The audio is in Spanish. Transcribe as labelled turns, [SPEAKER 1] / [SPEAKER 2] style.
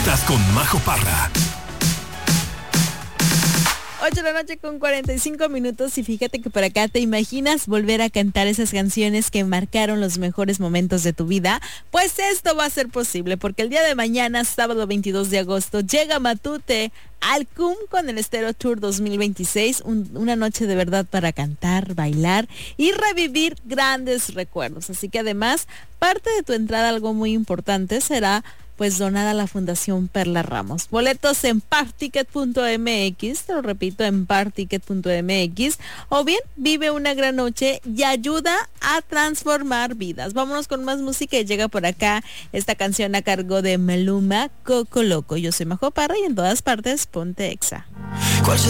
[SPEAKER 1] Estás con Majo Parra.
[SPEAKER 2] 8 de la noche con 45 minutos y fíjate que por acá te imaginas volver a cantar esas canciones que marcaron los mejores momentos de tu vida. Pues esto va a ser posible porque el día de mañana, sábado 22 de agosto, llega Matute al CUM con el Estéreo Tour 2026, una noche de verdad para cantar, bailar y revivir grandes recuerdos. Así que además, parte de tu entrada, algo muy importante, será pues donada a la Fundación Perla Ramos. Boletos en particket.mx, te lo repito, en particket.mx, o bien vive una gran noche y ayuda a transformar vidas. Vámonos con más música y llega por acá esta canción a cargo de Maluma, Coco Loco. Yo soy Majo Parra y en todas partes ponte Exa.